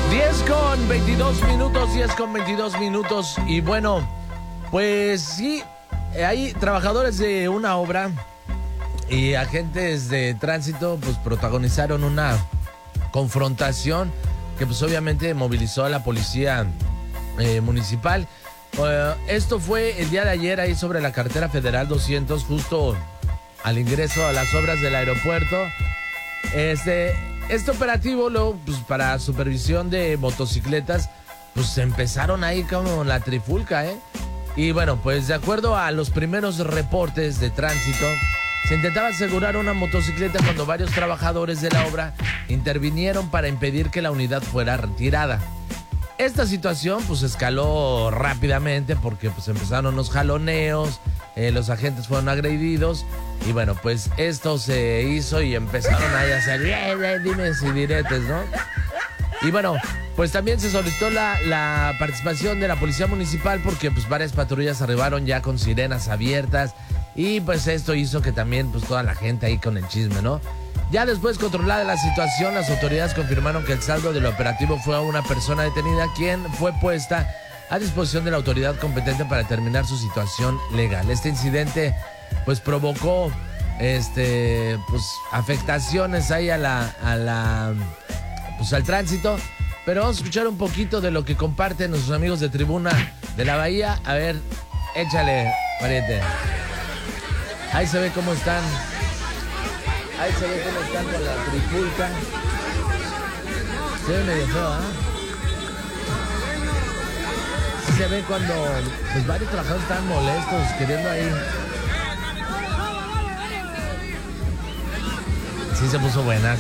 10:22 y bueno, pues sí, hay trabajadores de una obra y agentes de tránsito pues protagonizaron una confrontación que pues obviamente movilizó a la policía municipal. Esto fue el día de ayer ahí sobre la carretera federal 200, justo al ingreso a las obras del aeropuerto. Este operativo pues, para supervisión de motocicletas, pues empezaron ahí como la trifulca, Y bueno, pues de acuerdo a los primeros reportes de tránsito, se intentaba asegurar una motocicleta cuando varios trabajadores de la obra intervinieron para impedir que la unidad fuera retirada. Esta situación pues escaló rápidamente porque pues empezaron los jaloneos, los agentes fueron agredidos y bueno, pues esto se hizo y empezaron ahí a hacer dimes y diretes, ¿no? Y bueno, pues también se solicitó la participación de la policía municipal porque pues varias patrullas arribaron ya con sirenas abiertas y pues esto hizo que también pues toda la gente ahí con el chisme, ¿no? Ya después controlada la situación, las autoridades confirmaron que el saldo del operativo fue a una persona detenida, quien fue puesta a disposición de la autoridad competente para determinar su situación legal. Este incidente pues provocó pues afectaciones ahí al tránsito, pero vamos a escuchar un poquito de lo que comparten nuestros amigos de Tribuna de la Bahía. A ver, échale, pariente. Ahí se ve cómo están. Ahí se ve cómo están con la trifulca. Se ve medio feo, Sí se ve cuando pues varios trabajadores están molestos, queriendo ahí. Sí se puso buena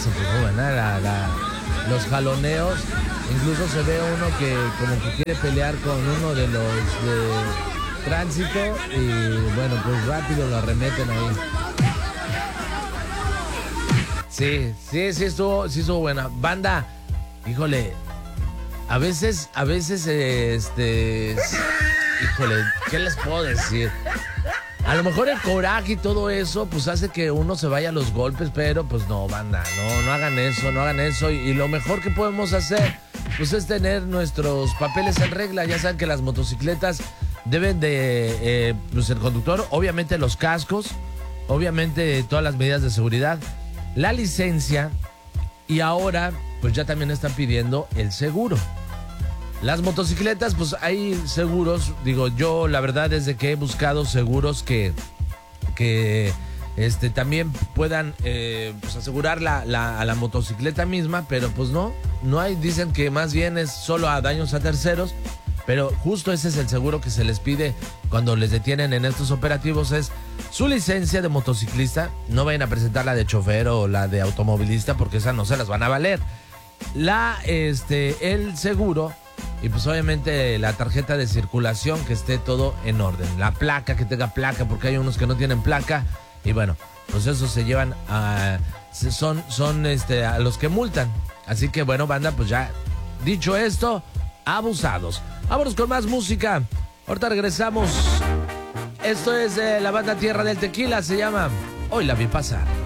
los jaloneos. Incluso se ve uno que como que quiere pelear con uno de los de tránsito y bueno, pues rápido lo arremeten ahí. Sí estuvo buena. Banda, híjole, a veces, híjole, ¿qué les puedo decir? A lo mejor el coraje y todo eso, pues hace que uno se vaya a los golpes, pero pues no, banda, no hagan eso. Y lo mejor que podemos hacer, pues es tener nuestros papeles en regla. Ya saben que las motocicletas deben de, pues el conductor, obviamente los cascos, obviamente todas las medidas de seguridad, la licencia y ahora pues ya también están pidiendo el seguro. Las motocicletas pues hay seguros, digo yo la verdad es de que he buscado seguros que también puedan pues asegurar a la motocicleta misma, pero pues no hay, dicen que más bien es solo a daños a terceros. Pero justo ese es el seguro que se les pide cuando les detienen en estos operativos, es su licencia de motociclista. No vayan a presentar la de chofer o la de automovilista porque esas no se las van a valer. El seguro y pues obviamente la tarjeta de circulación, que esté todo en orden. La placa, que tenga placa, porque hay unos que no tienen placa. Y bueno, pues eso se llevan a los que multan. Así que bueno, banda, pues ya dicho esto, abusados. Vámonos con más música. Ahorita regresamos. Esto es de la banda Tierra del Tequila. Se llama Hoy la vi pasar.